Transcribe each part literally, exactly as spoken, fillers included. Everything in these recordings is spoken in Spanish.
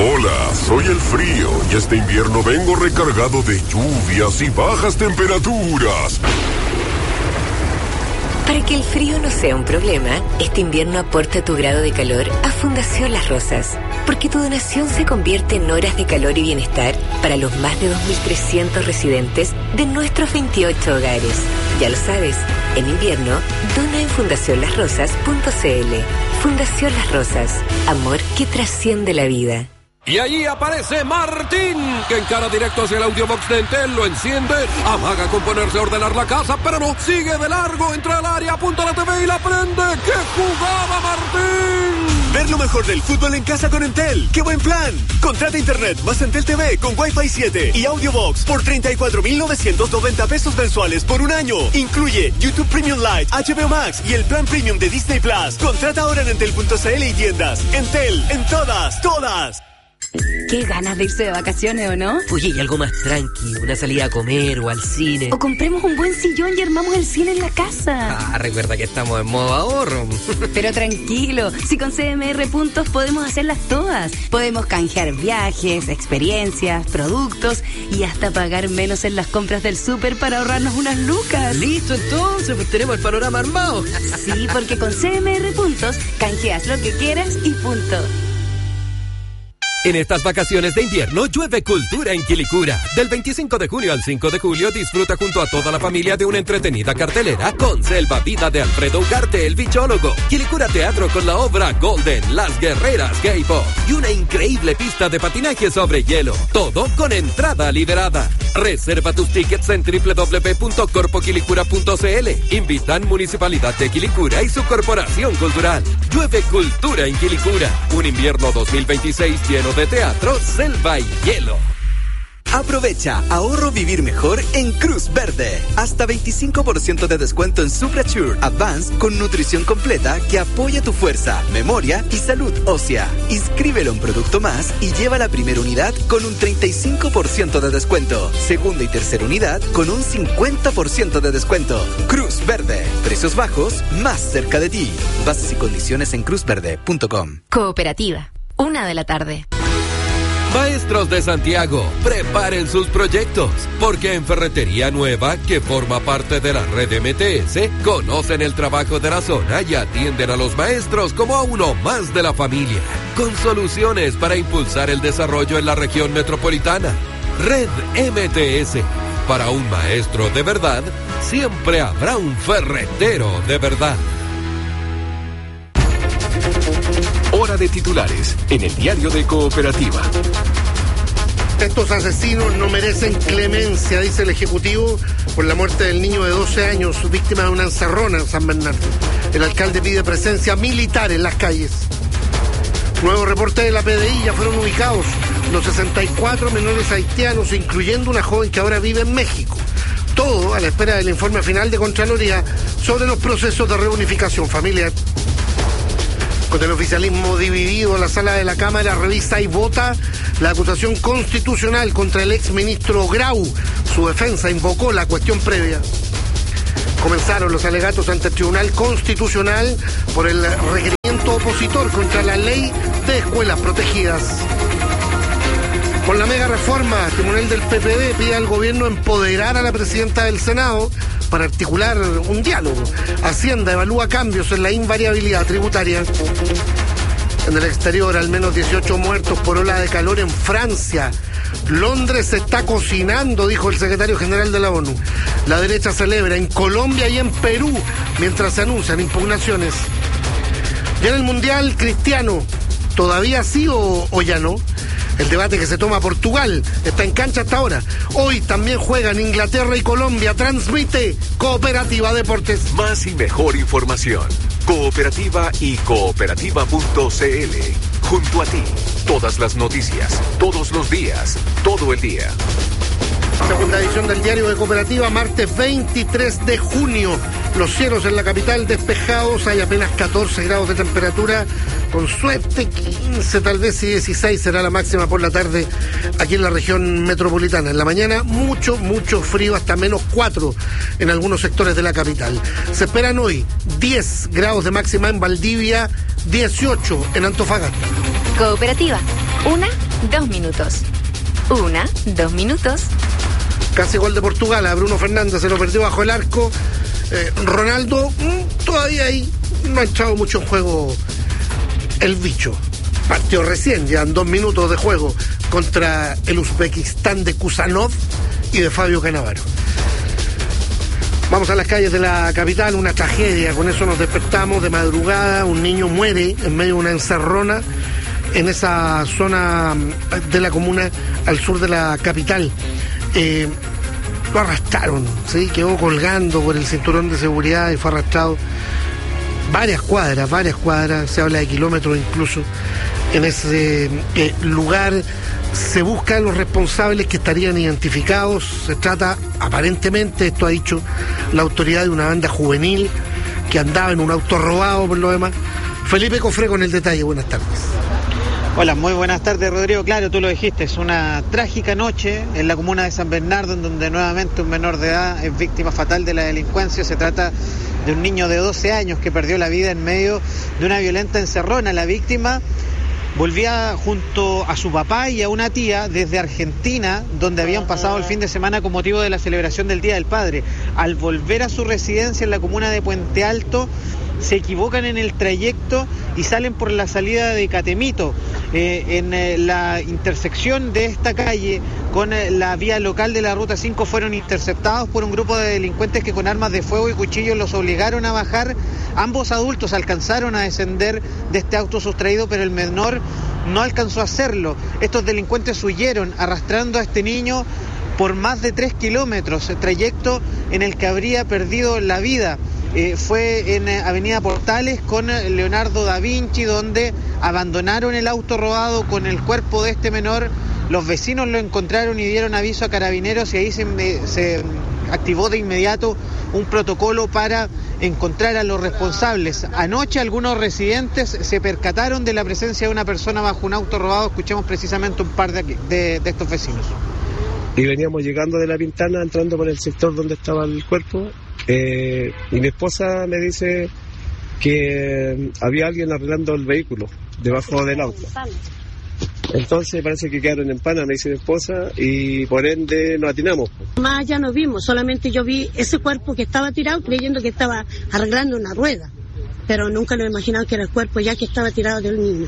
Hola, soy el frío y este invierno vengo recargado de lluvias y bajas temperaturas. Para que el frío no sea un problema, este invierno aporta tu grado de calor a Fundación Las Rosas, porque tu donación se convierte en horas de calor y bienestar para los más de dos mil trescientos residentes de nuestros veintiocho hogares. Ya lo sabes, en invierno, dona en fundación las rosas punto c l. Fundación Las Rosas, amor que trasciende la vida. Y allí aparece Martín, que encara directo hacia el audiobox de Entel, lo enciende, amaga con ponerse a ordenar la casa, pero no, sigue de largo, entra al área, apunta la T V y la prende. ¡Qué jugada, Martín! Ver lo mejor del fútbol en casa con Entel. ¡Qué buen plan! Contrata internet más Entel T V con Wi-Fi siete y audiobox por treinta y cuatro mil novecientos noventa pesos mensuales por un año. Incluye YouTube Premium Lite, H B O Max y el plan Premium de Disney Plus. Contrata ahora en entel punto c l y tiendas. Entel, en todas, todas. Qué ganas de irse de vacaciones, ¿o no? Oye, y algo más tranqui, una salida a comer o al cine. O compremos un buen sillón y armamos el cine en la casa. Ah, recuerda que estamos en modo ahorro. Pero tranquilo, si con C M R Puntos podemos hacerlas todas. Podemos canjear viajes, experiencias, productos y hasta pagar menos en las compras del súper para ahorrarnos unas lucas. Listo, entonces, pues tenemos el panorama armado. Sí, porque con C M R Puntos canjeas lo que quieras y punto. En estas vacaciones de invierno, llueve cultura en Quilicura. Del veinticinco de junio al cinco de julio, disfruta junto a toda la familia de una entretenida cartelera con Selva Vida de Alfredo Ugarte, el bichólogo, Quilicura Teatro con la obra Golden, Las Guerreras K-Pop y una increíble pista de patinaje sobre hielo. Todo con entrada liberada. Reserva tus tickets en doble u doble u doble u punto corpo quilicura punto c l. Invitan Municipalidad de Quilicura y su Corporación Cultural. Llueve cultura en Quilicura. Un invierno dos mil veintiséis lleno de teatro, selva y hielo. Aprovecha, ahorro vivir mejor en Cruz Verde. Hasta veinticinco por ciento de descuento en Suprasure Advance con nutrición completa que apoya tu fuerza, memoria y salud ósea. Inscríbelo en Producto Más y lleva la primera unidad con un treinta y cinco por ciento de descuento. Segunda y tercera unidad con un cincuenta por ciento de descuento. Cruz Verde. Precios bajos, más cerca de ti. Bases y condiciones en cruz verde punto com. Cooperativa. Una de la tarde. Maestros de Santiago, preparen sus proyectos, porque en Ferretería Nueva, que forma parte de la red M T S, conocen el trabajo de la zona y atienden a los maestros como a uno más de la familia, con soluciones para impulsar el desarrollo en la región metropolitana. Red M T S, para un maestro de verdad, siempre habrá un ferretero de verdad. Hora de titulares en el diario de Cooperativa. Estos asesinos no merecen clemencia, dice el Ejecutivo, por la muerte del niño de doce años, víctima de una encerrona en San Bernardo. El alcalde pide presencia militar en las calles. Nuevo reporte de la P D I, ya fueron ubicados los sesenta y cuatro menores haitianos, incluyendo una joven que ahora vive en México. Todo a la espera del informe final de Contraloría sobre los procesos de reunificación familiar. Con el oficialismo dividido, la sala de la Cámara revisa y vota la acusación constitucional contra el exministro Grau. Su defensa invocó la cuestión previa. Comenzaron los alegatos ante el Tribunal Constitucional por el requerimiento opositor contra la ley de escuelas protegidas. Con la mega reforma, el Tribunal del P P D pide al gobierno empoderar a la presidenta del Senado para articular un diálogo. Hacienda evalúa cambios en la invariabilidad tributaria. En el exterior, al menos dieciocho muertos por ola de calor en Francia. Londres se está cocinando, dijo el secretario general de la ONU. La derecha celebra en Colombia y en Perú mientras se anuncian impugnaciones. Ya en el Mundial, Cristiano, ¿todavía sí o, o ya no? El debate que se toma Portugal está en cancha hasta ahora. Hoy también juegan Inglaterra y Colombia. Transmite Cooperativa Deportes. Más y mejor información. Cooperativa y cooperativa punto c l. Junto a ti. Todas las noticias. Todos los días. Todo el día. Segunda edición del Diario de Cooperativa, martes veintitrés de junio. Los cielos en la capital despejados, hay apenas catorce grados de temperatura, con suerte quince, tal vez y dieciséis será la máxima por la tarde aquí en la región metropolitana. En la mañana mucho, mucho frío, hasta menos cuatro en algunos sectores de la capital. Se esperan hoy diez grados de máxima en Valdivia, dieciocho en Antofagasta. Cooperativa, una dos minutos. Una, dos minutos. Casi gol de Portugal, a Bruno Fernández se lo perdió bajo el arco. Eh, Ronaldo, mmm, todavía ahí no ha echado mucho en juego el bicho. Partió recién, llevan dos minutos de juego contra el Uzbekistán de Kusanov y de Fabio Cannavaro. Vamos a las calles de la capital, una tragedia, con eso nos despertamos de madrugada, un niño muere en medio de una encerrona en esa zona de la comuna al sur de la capital. Eh, lo arrastraron, ¿sí? Quedó colgando por el cinturón de seguridad y fue arrastrado varias cuadras, varias cuadras, se habla de kilómetros incluso, en ese eh, lugar. Se buscan los responsables que estarían identificados. Se trata, aparentemente, esto ha dicho la autoridad, de una banda juvenil que andaba en un auto robado por lo demás. Felipe Cofré con el detalle, buenas tardes. Hola, muy buenas tardes, Rodrigo. Claro, tú lo dijiste, es una trágica noche en la comuna de San Bernardo, en donde nuevamente un menor de edad es víctima fatal de la delincuencia. Se trata de un niño de doce años que perdió la vida en medio de una violenta encerrona. La víctima volvía junto a su papá y a una tía desde Argentina, donde habían pasado el fin de semana con motivo de la celebración del Día del Padre. Al volver a su residencia en la comuna de Puente Alto, se equivocan en el trayecto y salen por la salida de Catemito. Eh, en eh, la intersección de esta calle con eh, la vía local de la Ruta cinco fueron interceptados por un grupo de delincuentes que con armas de fuego y cuchillos los obligaron a bajar. Ambos adultos alcanzaron a descender de este auto sustraído, pero el menor no alcanzó a hacerlo. Estos delincuentes huyeron arrastrando a este niño por más de tres kilómetros, trayecto en el que habría perdido la vida. Eh, fue en eh, Avenida Portales con eh, Leonardo da Vinci, donde abandonaron el auto robado con el cuerpo de este menor. Los vecinos lo encontraron y dieron aviso a carabineros, y ahí se, eh, se activó de inmediato un protocolo para encontrar a los responsables. Anoche algunos residentes se percataron de la presencia de una persona bajo un auto robado. Escuchemos precisamente un par de, de, de estos vecinos. Y veníamos llegando de La Pintana, entrando por el sector donde estaba el cuerpo. Eh, y mi esposa me dice que había alguien arreglando el vehículo debajo del auto. Entonces parece que quedaron en pana, me dice mi esposa, y por ende nos atinamos. Más allá no vimos, solamente yo vi ese cuerpo que estaba tirado creyendo que estaba arreglando una rueda, pero nunca lo he imaginado que era el cuerpo ya que estaba tirado del niño.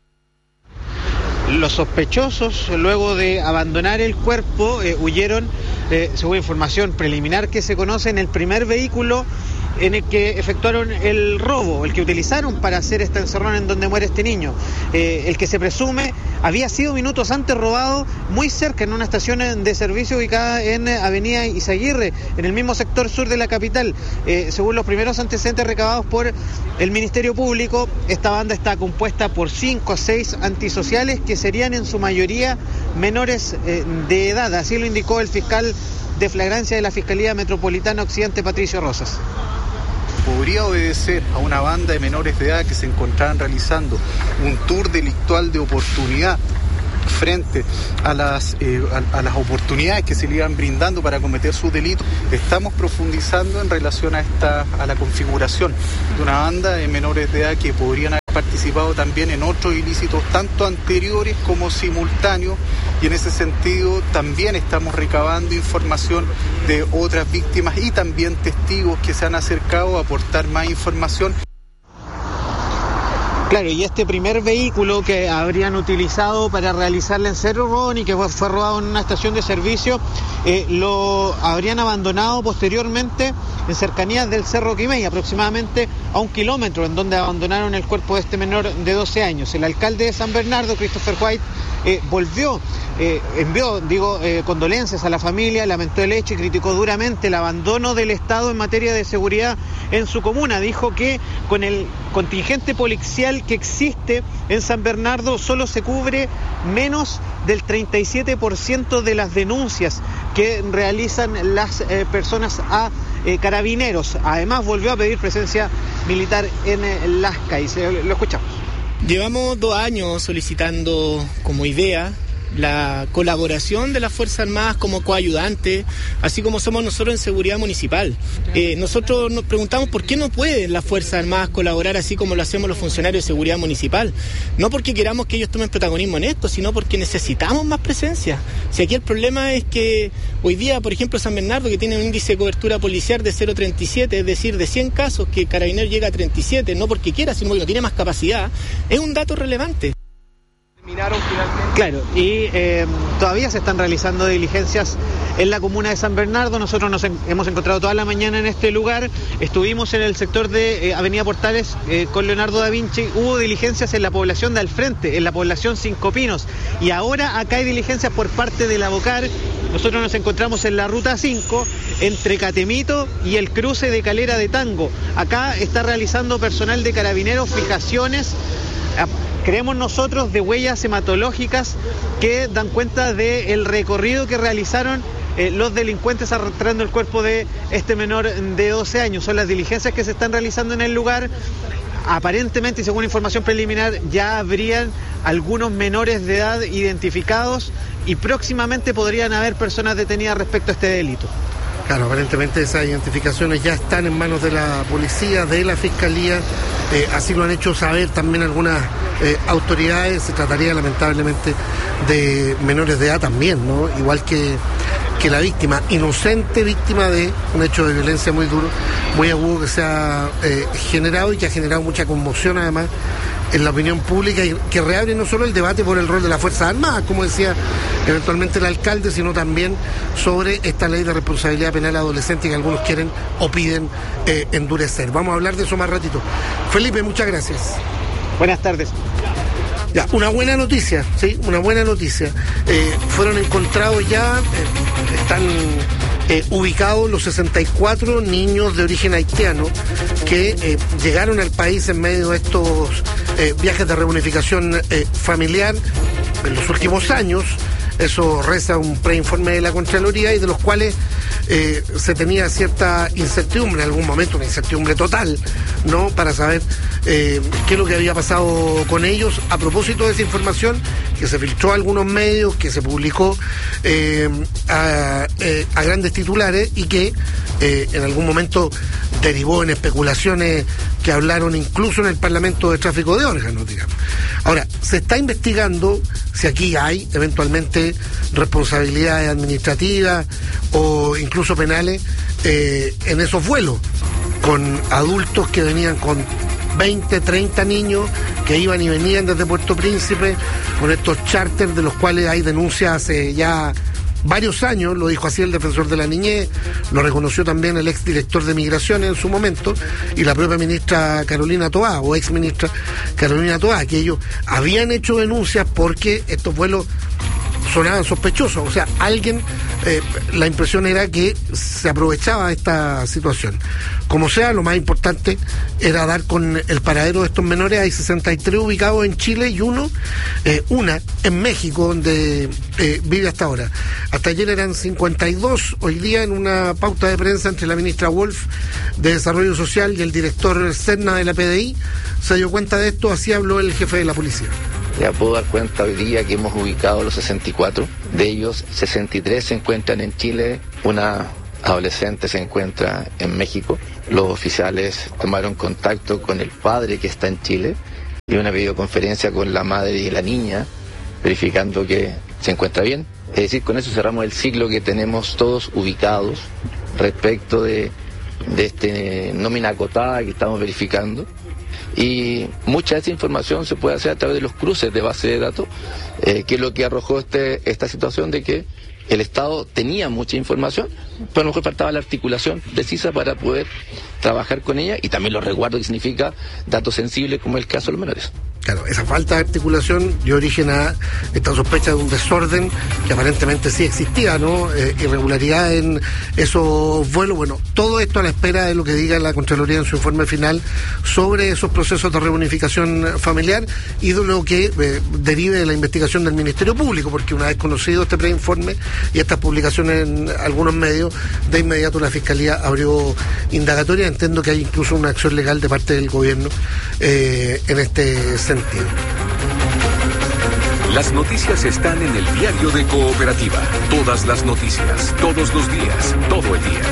Los sospechosos, luego de abandonar el cuerpo, eh, huyeron, eh, según información preliminar que se conoce, en el primer vehículo en el que efectuaron el robo, el que utilizaron para hacer esta encerrona en donde muere este niño. Eh, el que se presume había sido minutos antes robado muy cerca, en una estación de servicio ubicada en Avenida Izaguirre, en el mismo sector sur de la capital. Eh, según los primeros antecedentes recabados por el Ministerio Público, esta banda está compuesta por cinco a seis antisociales que serían en su mayoría menores eh, de edad. Así lo indicó el fiscal de flagrancia de la Fiscalía Metropolitana Occidente, Patricio Rosas. Podría obedecer a una banda de menores de edad que se encontraban realizando un tour delictual de oportunidad frente a las, eh, a, a las oportunidades que se le iban brindando para cometer sus delitos. Estamos profundizando en relación a esta a la configuración de una banda de menores de edad que podrían haber participado también en otros ilícitos, tanto anteriores como simultáneos, y en ese sentido también estamos recabando información de otras víctimas y también testigos que se han acercado a aportar más información. Claro, y este primer vehículo que habrían utilizado para realizar el encerrón y que fue, fue robado en una estación de servicio, eh, lo habrían abandonado posteriormente en cercanías del Cerro Quimei, aproximadamente a un kilómetro, en donde abandonaron el cuerpo de este menor de doce años. El alcalde de San Bernardo, Christopher White, eh, volvió, eh, envió, digo, eh, condolencias a la familia, lamentó el hecho y criticó duramente el abandono del Estado en materia de seguridad en su comuna. Dijo que con el contingente policial que existe en San Bernardo solo se cubre menos del treinta y siete por ciento de las denuncias que realizan las eh, personas a eh, carabineros. Además volvió a pedir presencia militar en eh, las calles. Lo escuchamos. Llevamos dos años solicitando como idea la colaboración de las Fuerzas Armadas como coayudantes, así como somos nosotros en seguridad municipal. Eh, nosotros nos preguntamos por qué no pueden las Fuerzas Armadas colaborar así como lo hacemos los funcionarios de seguridad municipal. No porque queramos que ellos tomen protagonismo en esto, sino porque necesitamos más presencia. Si aquí el problema es que hoy día, por ejemplo, San Bernardo, que tiene un índice de cobertura policial de cero coma treinta y siete, es decir, de cien casos que Carabineros llega a treinta y siete, no porque quiera, sino porque no tiene más capacidad, es un dato relevante. Claro, y eh, todavía se están realizando diligencias en la comuna de San Bernardo. Nosotros nos en, hemos encontrado toda la mañana en este lugar. Estuvimos en el sector de eh, Avenida Portales eh, con Leonardo da Vinci. Hubo diligencias en la población de Al Frente, en la población Cinco Pinos. Y ahora acá hay diligencias por parte de la Bocar. Nosotros nos encontramos en la ruta cinco, entre Catemito y el cruce de Calera de Tango. Acá está realizando personal de Carabineros fijaciones, creemos nosotros, de huellas hematológicas que dan cuenta del recorrido que realizaron eh, los delincuentes arrastrando el cuerpo de este menor de doce años. Son las diligencias que se están realizando en el lugar. Aparentemente, y según información preliminar, ya habrían algunos menores de edad identificados y próximamente podrían haber personas detenidas respecto a este delito. Claro, aparentemente esas identificaciones ya están en manos de la policía, de la fiscalía, eh, así lo han hecho saber también algunas eh, autoridades. Se trataría lamentablemente de menores de edad también, ¿no? Igual que, que la víctima, inocente víctima de un hecho de violencia muy duro, muy agudo que se ha eh, generado y que ha generado mucha conmoción además en la opinión pública, y que reabre no solo el debate por el rol de las Fuerzas Armadas, como decía eventualmente el alcalde, sino también sobre esta ley de responsabilidad penal adolescente que algunos quieren o piden eh, endurecer. Vamos a hablar de eso más ratito. Felipe, muchas gracias. Buenas tardes. Ya, una buena noticia, sí, una buena noticia. Eh, fueron encontrados ya, eh, están eh, ubicados los sesenta y cuatro niños de origen haitiano que eh, llegaron al país en medio de estos eh, viajes de reunificación eh, familiar en los últimos años. Eso reza un preinforme de la Contraloría, y de los cuales eh, se tenía cierta incertidumbre, en algún momento una incertidumbre total, ¿no? Para saber eh, qué es lo que había pasado con ellos. A propósito de esa información que se filtró a algunos medios, que se publicó eh, a, eh, a grandes titulares, y que eh, en algún momento derivó en especulaciones que hablaron incluso en el Parlamento de tráfico de órganos, digamos. Ahora, se está investigando si aquí hay eventualmente responsabilidades administrativas o incluso penales eh, en esos vuelos, con adultos que venían con veinte, treinta niños que iban y venían desde Puerto Príncipe, con estos charters de los cuales hay denuncias hace ya varios años. Lo dijo así el defensor de la niñez, lo reconoció también el exdirector de Migraciones en su momento, y la propia ministra Carolina Toá, o exministra Carolina Toá, que ellos habían hecho denuncias porque estos vuelos sonaban sospechosos. O sea, alguien, eh, la impresión era que se aprovechaba de esta situación. Como sea, lo más importante era dar con el paradero de estos menores. Hay sesenta y tres ubicados en Chile y uno, eh, una en México, donde eh, vive hasta ahora. Hasta ayer eran cincuenta y dos. Hoy día, en una pauta de prensa entre la ministra Wolf de Desarrollo Social y el director Serna de la P D I, se dio cuenta de esto. Así habló el jefe de la policía. Ya puedo dar cuenta hoy día que hemos ubicado los sesenta y cuatro. De ellos, sesenta y tres se encuentran en Chile, una adolescente se encuentra en México. Los oficiales tomaron contacto con el padre que está en Chile y una videoconferencia con la madre y la niña, verificando que se encuentra bien. Es decir, con eso cerramos el ciclo que tenemos todos ubicados respecto de, de este nómina acotada que estamos verificando. Y mucha de esa información se puede hacer a través de los cruces de base de datos, eh, que es lo que arrojó este, esta situación de que el Estado tenía mucha información, pero a lo mejor faltaba la articulación precisa para poder trabajar con ella, y también los resguardos, que significa datos sensibles como el caso de los menores. Claro, esa falta de articulación dio origen a esta sospecha de un desorden que aparentemente sí existía, ¿no? Eh, irregularidad en esos vuelos. Bueno, todo esto a la espera de lo que diga la Contraloría en su informe final sobre esos procesos de reunificación familiar, y de lo que eh, derive de la investigación del Ministerio Público, porque una vez conocido este preinforme y estas publicaciones en algunos medios, de inmediato la Fiscalía abrió indagatoria. Entiendo que hay incluso una acción legal de parte del gobierno eh, en este sentido. Las noticias están en el diario de Cooperativa. Todas las noticias, todos los días, todo el día.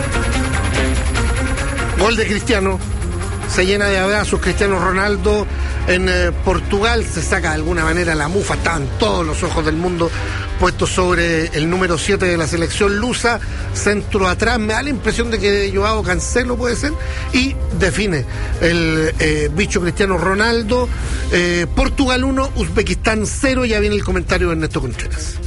Gol de Cristiano. Se llena de abrazos Cristiano Ronaldo en eh, Portugal. Se saca de alguna manera la mufa. Estaban todos los ojos del mundo puestos sobre el número siete de la selección lusa. Centro atrás. Me da la impresión de que Joao Cancelo puede ser. Y define el eh, bicho Cristiano Ronaldo. Eh, Portugal uno, Uzbekistán cero. Ya viene el comentario de Ernesto Contreras.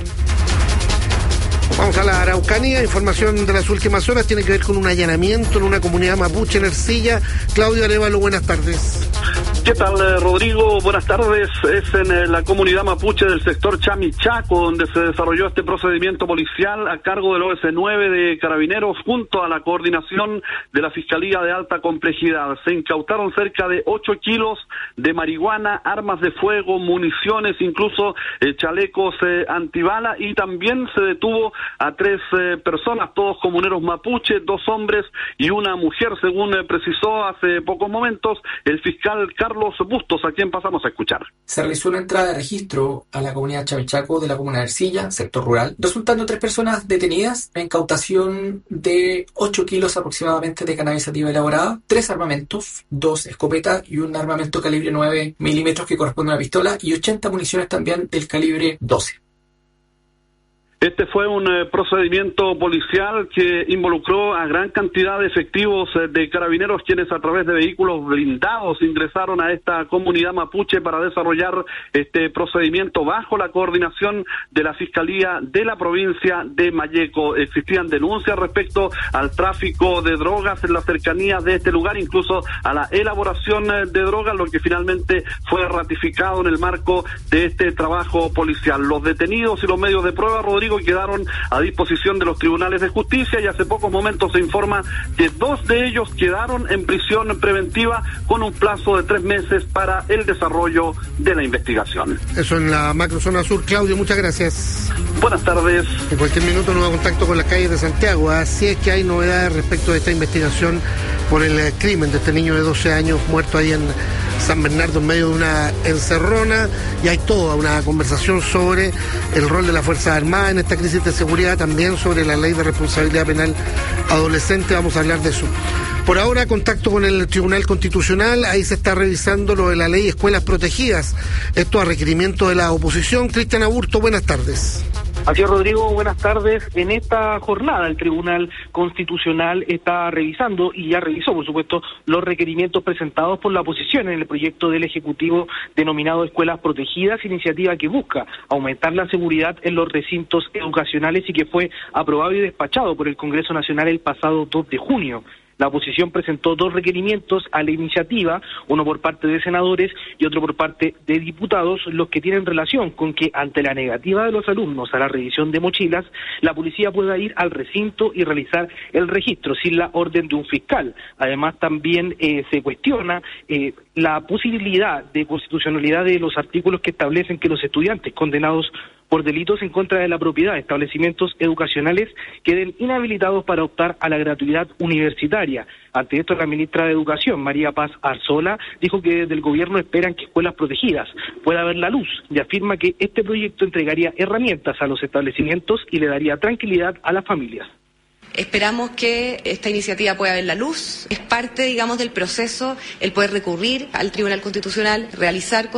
Vamos a la Araucanía, información de las últimas horas, tiene que ver con un allanamiento en una comunidad mapuche en Ercilla. Claudio Arevalo, buenas tardes. ¿Qué tal, Rodrigo? Buenas tardes. Es en la comunidad mapuche del sector Chamichaco donde se desarrolló este procedimiento policial a cargo del O S nueve de Carabineros junto a la coordinación de la Fiscalía de Alta Complejidad. Se incautaron cerca de ocho kilos de marihuana, armas de fuego, municiones, incluso eh, chalecos eh, antibala, y también se detuvo a tres eh, personas, todos comuneros mapuche, dos hombres y una mujer, según eh, precisó hace pocos momentos el fiscal Carlos Bustos, a quien pasamos a escuchar. Se realizó una entrada de registro a la comunidad Chamichaco de la comuna de Ercilla, sector rural, resultando tres personas detenidas, la incautación de ocho kilos aproximadamente de cannabis sativa elaborada, tres armamentos, dos escopetas y un armamento calibre nueve milímetros que corresponde a una pistola y ochenta municiones también del calibre doce. Este fue un eh, procedimiento policial que involucró a gran cantidad de efectivos eh, de carabineros, quienes a través de vehículos blindados ingresaron a esta comunidad mapuche para desarrollar este procedimiento bajo la coordinación de la Fiscalía de la provincia de Malleco. Existían denuncias respecto al tráfico de drogas en las cercanías de este lugar, incluso a la elaboración eh, de drogas, lo que finalmente fue ratificado en el marco de este trabajo policial. Los detenidos y los medios de prueba, Rodrigo, quedaron a disposición de los tribunales de justicia, y hace pocos momentos se informa que dos de ellos quedaron en prisión preventiva con un plazo de tres meses para el desarrollo de la investigación. Eso en la macrozona sur. Claudio, muchas gracias. Buenas tardes. En cualquier minuto nos va a contacto con las calles de Santiago. Así es que hay novedades respecto de esta investigación por el eh, crimen de este niño de doce años muerto ahí en San Bernardo en medio de una encerrona, y hay toda una conversación sobre el rol de las Fuerzas Armadas en esta crisis de seguridad, también sobre la ley de responsabilidad penal adolescente. Vamos a hablar de eso. Por ahora, contacto con el Tribunal Constitucional, ahí se está revisando lo de la ley Escuelas Protegidas, esto a requerimiento de la oposición. Cristian Aburto, buenas tardes. Así es, Rodrigo, buenas tardes. En esta jornada el Tribunal Constitucional está revisando, y ya revisó, por supuesto, los requerimientos presentados por la oposición en el proyecto del Ejecutivo denominado Escuelas Protegidas, iniciativa que busca aumentar la seguridad en los recintos educacionales y que fue aprobado y despachado por el Congreso Nacional el pasado dos de junio. La oposición presentó dos requerimientos a la iniciativa, uno por parte de senadores y otro por parte de diputados, los que tienen relación con que ante la negativa de los alumnos a la revisión de mochilas, la policía pueda ir al recinto y realizar el registro sin la orden de un fiscal. Además, también eh, se cuestiona eh, la posibilidad de constitucionalidad de los artículos que establecen que los estudiantes condenados por delitos en contra de la propiedad de establecimientos educacionales queden inhabilitados para optar a la gratuidad universitaria. Ante esto, la ministra de Educación, María Paz Arzola, dijo que desde el gobierno esperan que Escuelas Protegidas pueda ver la luz, y afirma que este proyecto entregaría herramientas a los establecimientos y le daría tranquilidad a las familias. Esperamos que esta iniciativa pueda ver la luz. Es parte, digamos, del proceso el poder recurrir al Tribunal Constitucional, realizar